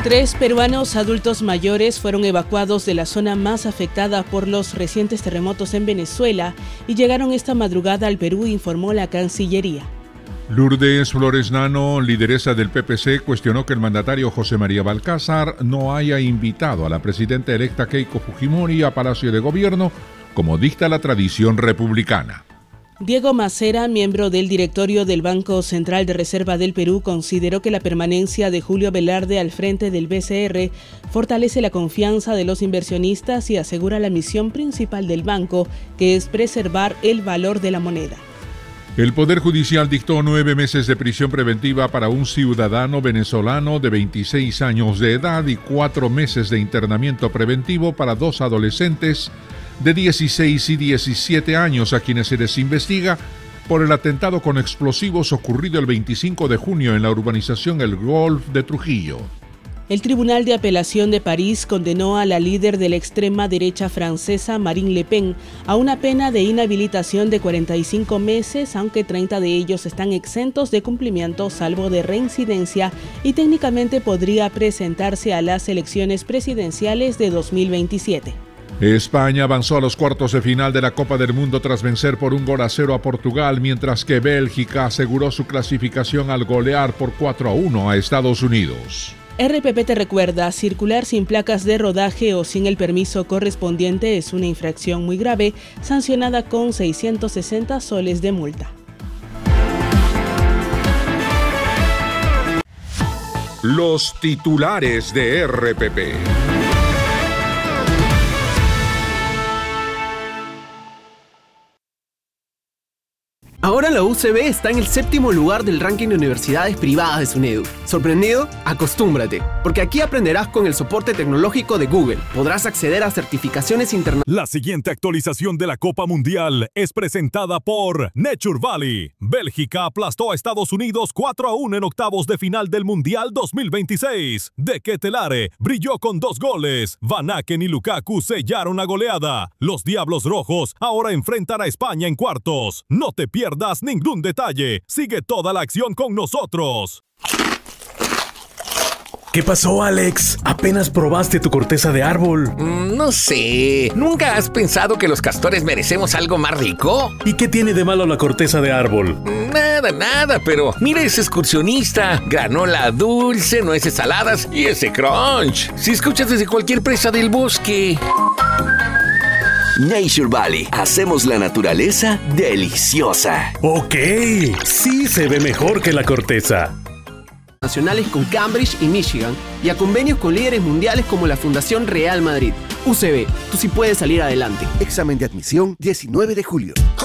3 peruanos adultos mayores fueron evacuados de la zona más afectada por los recientes terremotos en Venezuela y llegaron esta madrugada al Perú, informó la Cancillería. Lourdes Flores Nano, lideresa del PPC, cuestionó que el mandatario José María Balcázar no haya invitado a la presidenta electa Keiko Fujimori a Palacio de Gobierno, como dicta la tradición republicana. Diego Macera, miembro del directorio del Banco Central de Reserva del Perú, consideró que la permanencia de Julio Velarde al frente del BCR fortalece la confianza de los inversionistas y asegura la misión principal del banco, que es preservar el valor de la moneda. El Poder Judicial dictó 9 meses de prisión preventiva para un ciudadano venezolano de 26 años de edad y 4 meses de internamiento preventivo para 2 adolescentes de 16 y 17 años a quienes se les investiga por el atentado con explosivos ocurrido el 25 de junio en la urbanización El Golf de Trujillo. El Tribunal de Apelación de París condenó a la líder de la extrema derecha francesa, Marine Le Pen, a una pena de inhabilitación de 45 meses, aunque 30 de ellos están exentos de cumplimiento salvo de reincidencia y técnicamente podría presentarse a las elecciones presidenciales de 2027. España avanzó a los cuartos de final de la Copa del Mundo tras vencer por 1-0 a Portugal, mientras que Bélgica aseguró su clasificación al golear por 4-1 a Estados Unidos. RPP te recuerda, circular sin placas de rodaje o sin el permiso correspondiente es una infracción muy grave, sancionada con 660 soles de multa. Los titulares de RPP. Ahora la UCB está en el 7º lugar del ranking de universidades privadas de SUNEDU. ¿Sorprendido? Acostúmbrate, porque aquí aprenderás con el soporte tecnológico de Google. Podrás acceder a certificaciones internacionales. La siguiente actualización de la Copa Mundial es presentada por Nature Valley. Bélgica aplastó a Estados Unidos 4-1 en octavos de final del Mundial 2026. De Ketelare brilló con 2 goles. Van Aken y Lukaku sellaron la goleada. Los Diablos Rojos ahora enfrentan a España en cuartos. No te pierdas ningún detalle. Sigue toda la acción con nosotros. ¿Qué pasó, Alex? ¿Apenas probaste tu corteza de árbol? No sé. ¿Nunca has pensado que los castores merecemos algo más rico? ¿Y qué tiene de malo la corteza de árbol? Nada, pero mira ese excursionista. Granola dulce, nueces saladas y ese crunch. Si escuchas desde cualquier presa del bosque. Nature Valley. Hacemos la naturaleza deliciosa. Ok, sí se ve mejor que la corteza. Nacionales con Cambridge y Michigan y a convenios con líderes mundiales como la Fundación Real Madrid. UCB, tú sí puedes salir adelante. Examen de admisión 19 de julio.